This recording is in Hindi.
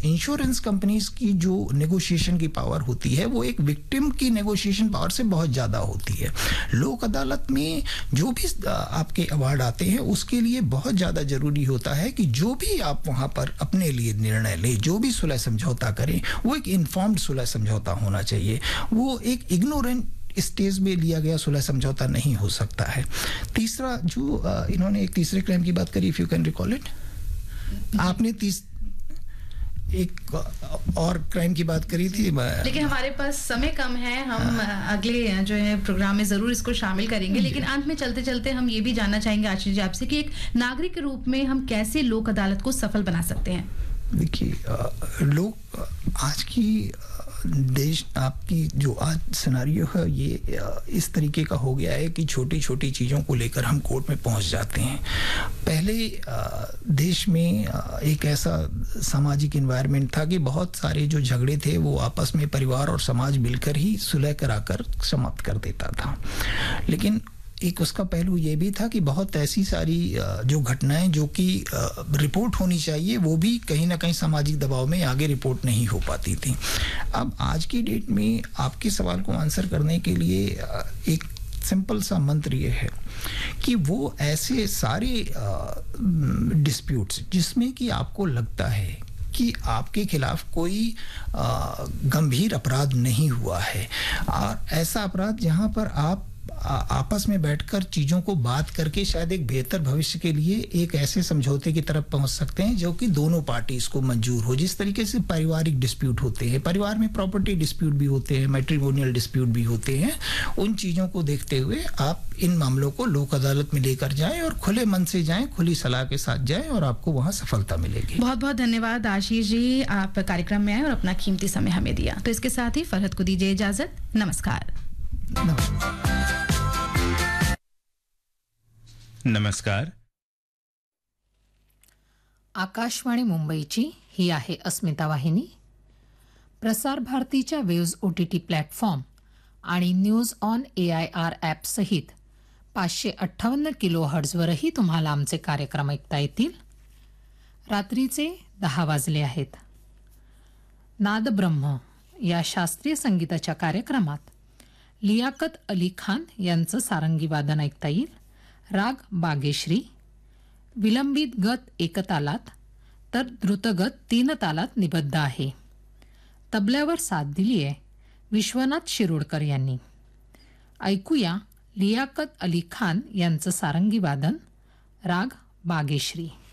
इंश्योरेंस कंपनीज की जो नेगोशिएशन की पावर होती है वो एक विक्टिम की नेगोशिएशन पावर से बहुत ज़्यादा होती है। लोक अदालत में जो भी आपके अवार्ड आते हैं उसके लिए बहुत ज़्यादा ज़रूरी होता है कि जो भी आप वहाँ पर अपने लिए निर्णय लें, जो भी सुलह समझौता करें, वो एक इन्फॉर्म्ड सुलह समझौता होना चाहिए। वो एक इग्नोरेंट स्टेज में लिया गया सुलह समझौता नहीं हो सकता है। तीसरा जो इन्होंने एक तीसरे क्राइम की बात करी, if you can recall it, आपने एक और क्राइम की बात करी थी, लेकिन हमारे पास समय कम है। हम अगले जो है प्रोग्राम में जरूर इसको शामिल करेंगे, लेकिन अंत में चलते चलते हम ये भी जानना चाहेंगे आशीष जी आपसे कि एक नागरिक के रूप में हम कैसे लोक अदालत को सफल बना सकते हैं। देखिए, लोग आज की देश आपकी जो आज सिनारियो है ये इस तरीके का हो गया है कि छोटी छोटी चीज़ों को लेकर हम कोर्ट में पहुंच जाते हैं। पहले देश में एक ऐसा सामाजिक एनवायरनमेंट था कि बहुत सारे जो झगड़े थे वो आपस में परिवार और समाज मिलकर ही सुलह कराकर समाप्त कर देता था। लेकिन एक उसका पहलू ये भी था कि बहुत ऐसी सारी जो घटनाएं जो कि रिपोर्ट होनी चाहिए वो भी कहीं ना कहीं सामाजिक दबाव में आगे रिपोर्ट नहीं हो पाती थी। अब आज की डेट में आपके सवाल को आंसर करने के लिए एक सिंपल सा मंत्र ये है कि वो ऐसे सारे डिस्प्यूट्स जिसमें कि आपको लगता है कि आपके खिलाफ कोई गंभीर अपराध नहीं हुआ है, और ऐसा अपराध जहां पर आप आपस में बैठकर चीजों को बात करके शायद एक बेहतर भविष्य के लिए एक ऐसे समझौते की तरफ पहुंच सकते हैं जो कि दोनों पार्टीज को मंजूर हो। जिस तरीके से पारिवारिक डिस्प्यूट होते हैं, परिवार में प्रॉपर्टी डिस्प्यूट भी होते हैं, मैट्रिमोनियल डिस्प्यूट भी होते हैं, उन चीजों को देखते हुए आप इन मामलों को लोक अदालत में लेकर जाएं और खुले मन से जाएं, खुली सलाह के साथ जाएं और आपको वहां सफलता मिलेगी। बहुत बहुत धन्यवाद आशीष जी, आप कार्यक्रम में आए और अपना कीमती समय हमें दिया। तो इसके साथ ही फरहत को दीजिए इजाजत। नमस्कार। नमस्कार। आकाशवाणी मुंबईची ही आहे अस्मिता वाहिनी. प्रसार भारतीच्या वेव्ज OTT प्लॅटफॉर्म आणि न्यूज ऑन AIR ॲप सहित 558 किलोहर्ट्झवरही तुम्हाला आमचे कार्यक्रम ऐकता येतील. रात्रीचे 10 वाजले आहेत. नादब्रह्म या शास्त्रीय संगीताच्या कार्यक्रमात लियाकत अली खान यांचं सारंगी वादन ऐकता येईल. राग बागेश्री, विलंबित गत एकतालात तर द्रुतगत 3 तालात निबद्ध आहे. तबल्यावर साथ दिली आहे विश्वनाथ शिरोडकर यांनी. ऐकूया लियाकत अली खान यांचं सारंगी वादन, राग बागेश्री.